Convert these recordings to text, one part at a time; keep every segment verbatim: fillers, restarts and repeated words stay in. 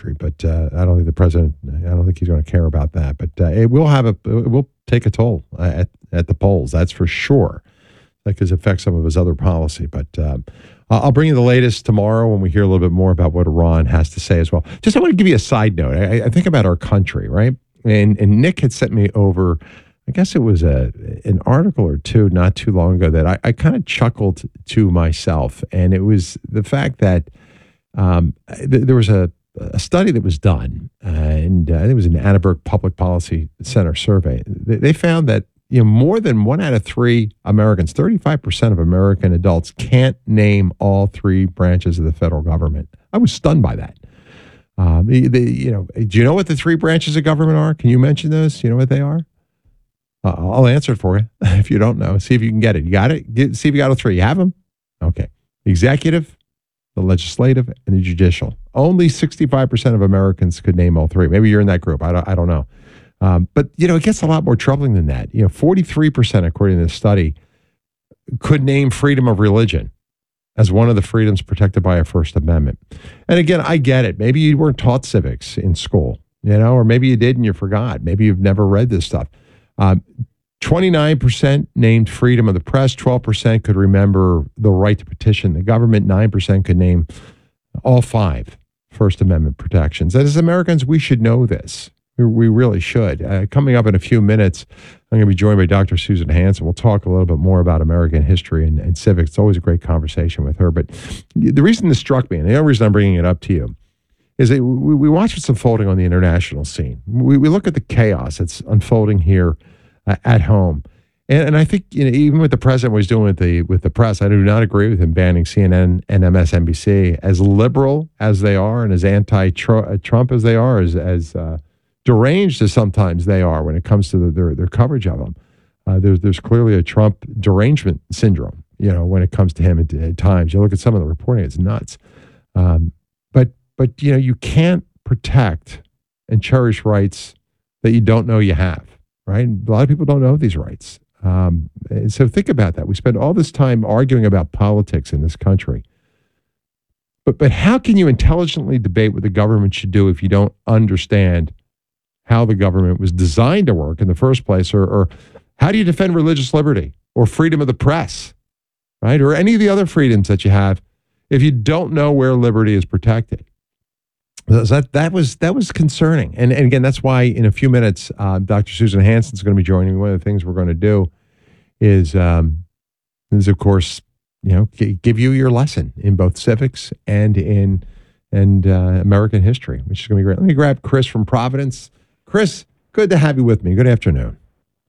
country, but uh, I don't think the president, I don't think he's going to care about that. But uh, it will have a, it will take a toll at, at the polls, that's for sure, because it affects some of his other policy. But um, I'll bring you the latest tomorrow when we hear a little bit more about what Iran has to say as well. Just I want to give you a side note. I, I think about our country, right? And, and Nick had sent me over, I guess it was a an article or two not too long ago that I, I kind of chuckled to myself. And it was the fact that um, th- there was a, a study that was done, uh, and uh, it was an Annenberg Public Policy Center survey. They, they found that you know more than one out of three Americans, thirty-five percent of American adults, can't name all three branches of the federal government. I was stunned by that. Um, the, the, you know, do you know what the three branches of government are? Can you mention those? Do you know what they are? Uh, I'll answer it for you if you don't know. See if you can get it. You got it? Get, see if you got all three. You have them? Okay. The executive, the legislative, and the judicial. Only sixty-five percent of Americans could name all three. Maybe you're in that group. I don't, I don't know. Um, but, you know, it gets a lot more troubling than that. You know, forty-three percent, according to this study, could name freedom of religion as one of the freedoms protected by a First Amendment. And again, I get it. Maybe you weren't taught civics in school, you know, or maybe you did and you forgot. Maybe you've never read this stuff. Um, twenty-nine percent named freedom of the press, twelve percent could remember the right to petition the government, nine percent could name all five First Amendment protections. And as Americans, we should know this. We, we really should. Uh, coming up in a few minutes, I'm going to be joined by Doctor Susan Hansen. We'll talk a little bit more about American history and, and civics. It's always a great conversation with her. But the reason this struck me, and the only reason I'm bringing it up to you, is that we, we watch what's unfolding on the international scene. We, we look at the chaos that's unfolding here uh, at home. And, and I think you know, even with the president what he's doing with the with the press, I do not agree with him banning C N N and M S N B C. As liberal as they are and as anti-Trump as they are, as, as uh, deranged as sometimes they are when it comes to the, their, their coverage of him, uh, there's, there's clearly a Trump derangement syndrome, you know, when it comes to him at, at times. You look at some of the reporting, it's nuts. Um, but But, you know, you can't protect and cherish rights that you don't know you have, right? A lot of people don't know these rights. Um, and so think about that. We spend all this time arguing about politics in this country. But, but how can you intelligently debate what the government should do if you don't understand how the government was designed to work in the first place? Or, or how do you defend religious liberty or freedom of the press, right? Or any of the other freedoms that you have if you don't know where liberty is protected? That that was that was concerning, and, and again, that's why in a few minutes, uh, Doctor Susan Hansen is going to be joining me. One of the things we're going to do is, um, is of course, you know, g- give you your lesson in both civics and in and uh, American history, which is going to be great. Let me grab Chris from Providence. Chris, good to have you with me. Good afternoon.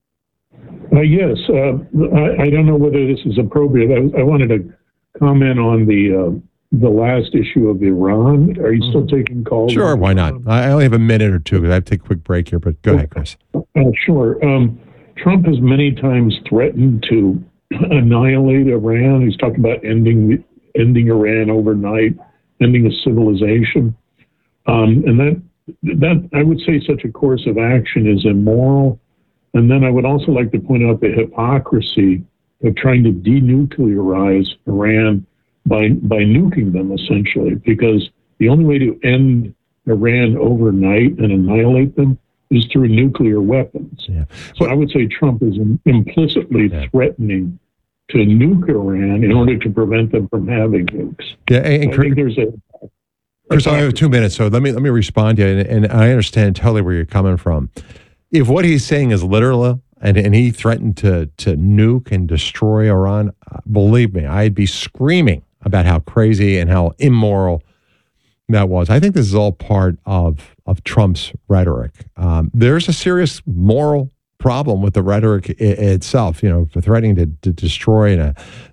Uh, yes, uh, I, I don't know whether this is appropriate. I, I wanted to comment on the. Uh, The last issue of Iran. Are you still taking calls? Sure, why not? I only have a minute or two because I have to take a quick break here, but go ahead, Chris. Uh, sure. Um, Trump has many times threatened to annihilate Iran. He's talked about ending ending Iran overnight, ending a civilization. Um, and that, that I would say such a course of action is immoral. And then I would also like to point out the hypocrisy of trying to denuclearize Iran by by nuking them, essentially, because the only way to end Iran overnight and annihilate them is through nuclear weapons. Yeah. So well, I would say Trump is implicitly yeah. threatening to nuke Iran in order to prevent them from having nukes. Yeah, and, and I think there's a... Chris, I have two minutes, so let me let me respond to you, and, and I understand totally where you're coming from. If what he's saying is literal, and, and he threatened to to nuke and destroy Iran, uh, believe me, I'd be screaming about how crazy and how immoral that was. I think this is all part of of Trump's rhetoric. Um, there's a serious moral problem with the rhetoric I- itself. You know, for threatening to, to destroy an, a,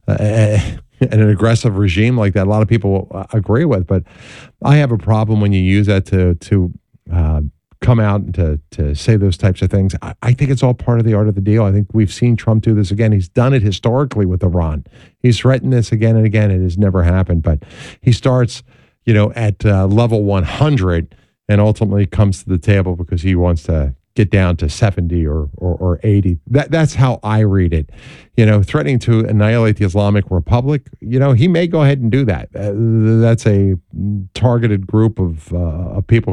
a, an aggressive regime like that, a lot of people agree with. But I have a problem when you use that to to uh, come out and to to say those types of things. I, I think it's all part of the art of the deal. I think we've seen Trump do this again. He's done it historically with Iran. He's threatened this again and again. It has never happened. But he starts, you know, at uh, level one hundred and ultimately comes to the table because he wants to get down to seventy or, or, or eighty. That That's how I read it. You know, threatening to annihilate the Islamic Republic, you know, he may go ahead and do that. Uh, that's a targeted group of, uh, of people